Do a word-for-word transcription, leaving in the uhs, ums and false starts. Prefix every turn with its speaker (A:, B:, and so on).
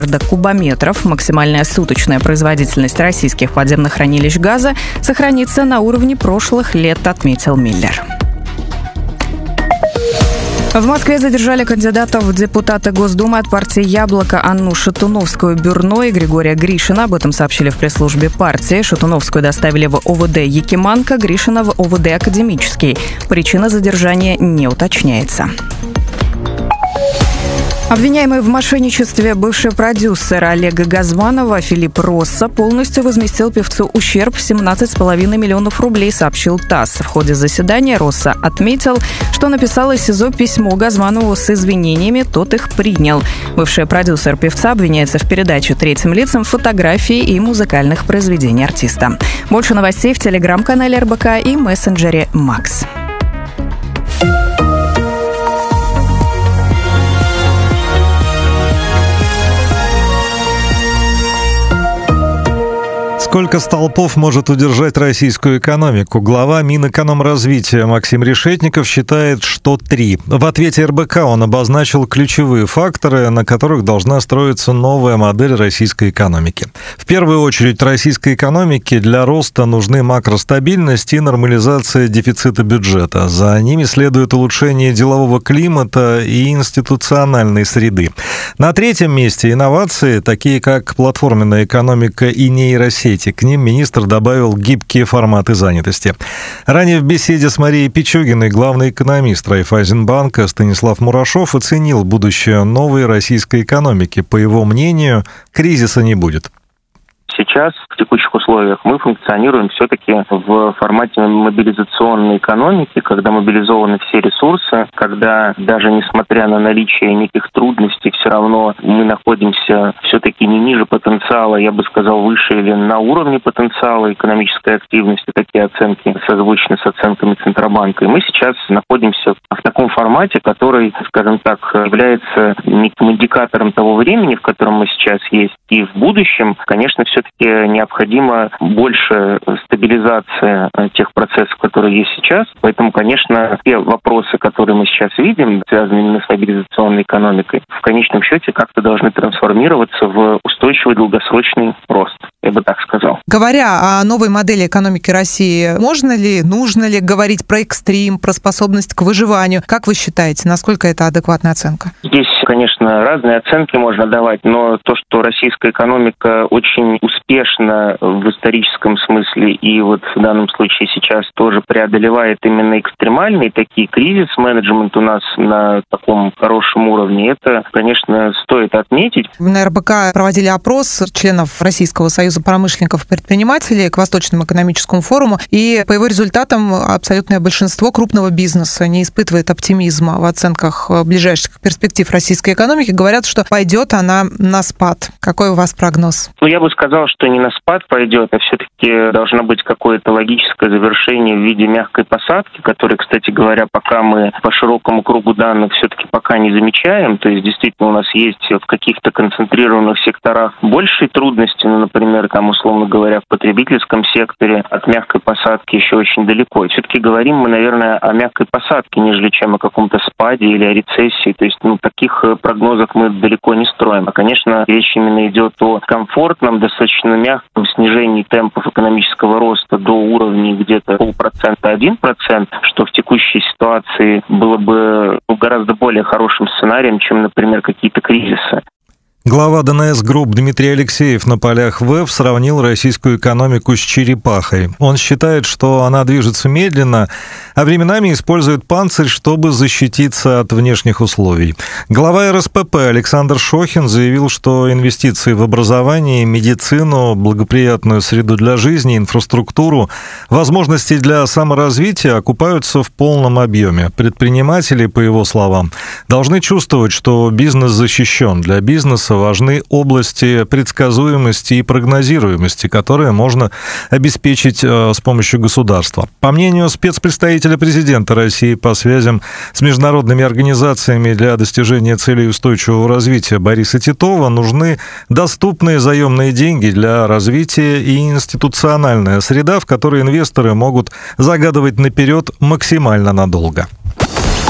A: кубометров. Максимальная суточная производительность российских подземных хранилищ газа сохранится на уровне прошлых лет, отметил Миллер. В Москве задержали кандидатов в депутаты Госдумы от партии «Яблоко» Анну Шатуновскую-Бюрно и Григория Гришина. Об этом сообщили в пресс-службе партии. Шатуновскую доставили в ОВД Якиманка, Гришина в ОВД Академический. Причина задержания не уточняется. Обвиняемый в мошенничестве бывший продюсер Олега Газманова Филипп Росса полностью возместил певцу ущерб в семнадцать с половиной миллионов рублей, сообщил ТАСС. В ходе заседания Росса отметил, что написал из СИЗО письмо Газманову с извинениями, тот их принял. Бывший продюсер певца обвиняется в передаче третьим лицам фотографий и музыкальных произведений артиста. Больше новостей в телеграм-канале эр бэ ка и мессенджере Макс.
B: Сколько столпов может удержать российскую экономику? Глава Минэкономразвития Максим Решетников считает, что три. В ответе эр бэ ка он обозначил ключевые факторы, на которых должна строиться новая модель российской экономики. В первую очередь российской экономике для роста нужны макростабильность и нормализация дефицита бюджета. За ними следует улучшение делового климата и институциональной среды. На третьем месте инновации, такие как платформенная экономика и нейросети. К ним министр добавил гибкие форматы занятости. Ранее в беседе с Марией Пичугиной главный экономист Райффайзенбанка Станислав Мурашов оценил будущее новой российской экономики. По его мнению, кризиса не будет.
C: Сейчас, в текущих условиях, мы функционируем все-таки в формате мобилизационной экономики, когда мобилизованы все ресурсы, когда даже несмотря на наличие неких трудностей, все равно мы находимся все-таки не ниже потенциала, я бы сказал, выше или на уровне потенциала экономической активности. Такие оценки созвучны с оценками Центробанка. И мы сейчас находимся в таком формате, который, скажем так, является неким индикатором того времени, в котором мы сейчас есть. И в будущем, конечно, все все-таки необходимо больше стабилизация тех процессов, которые есть сейчас. Поэтому, конечно, те вопросы, которые мы сейчас видим, связанные именно с стабилизационной экономикой, в конечном счете как-то должны трансформироваться в устойчивый долгосрочный рост. Я бы так сказал.
D: Говоря о новой модели экономики России, можно ли, нужно ли говорить про экстрим, про способность к выживанию? Как вы считаете, насколько это адекватная оценка?
C: Здесь, конечно, разные оценки можно давать, но то, что российская экономика очень успешно в историческом смысле и вот в данном случае сейчас тоже преодолевает именно экстремальные такие кризис-менеджмент у нас на таком хорошем уровне, это, конечно, стоит отметить.
D: На эр бэ ка проводили опрос членов Российского союза промышленников и предпринимателей к Восточному экономическому форуму, и по его результатам абсолютное большинство крупного бизнеса не испытывает оптимизма в оценках ближайших перспектив российской экономики. Говорят, что пойдет она на спад. Какой у вас прогноз?
C: Ну, я бы сказал, что не на спад пойдет, а все-таки должно быть какое-то логическое завершение в виде мягкой посадки, которой, кстати говоря, пока мы по широкому кругу данных все-таки пока не замечаем. То есть, действительно, у нас есть в каких-то концентрированных секторах большие трудности, ну, например, там, условно говоря, в потребительском секторе от мягкой посадки еще очень далеко. И все-таки говорим мы, наверное, о мягкой посадке, нежели чем о каком-то спаде или о рецессии. То есть, ну, таких прогнозов мы далеко не строим. А, конечно, речь именно идет о комфортном, достаточно мягком снижении темпов экономического роста до уровня где-то полпроцента, один процент, что в текущей ситуации было бы ну, гораздо более хорошим сценарием, чем, например, какие-то кризисы.
B: Глава дэ эн эс Групп Дмитрий Алексеев на полях ВЭФ сравнил российскую экономику с черепахой. Он считает, что она движется медленно, а временами использует панцирь, чтобы защититься от внешних условий. Глава эр эс пэ пэ Александр Шохин заявил, что инвестиции в образование, медицину, благоприятную среду для жизни, инфраструктуру, возможности для саморазвития окупаются в полном объеме. Предприниматели, по его словам, должны чувствовать, что бизнес защищен. Для бизнеса важны области предсказуемости и прогнозируемости, которые можно обеспечить э, с помощью государства. По мнению спецпредставителя президента России по связям с международными организациями для достижения целей устойчивого развития Бориса Титова, нужны доступные заемные деньги для развития и институциональная среда, в которой инвесторы могут загадывать наперед максимально надолго.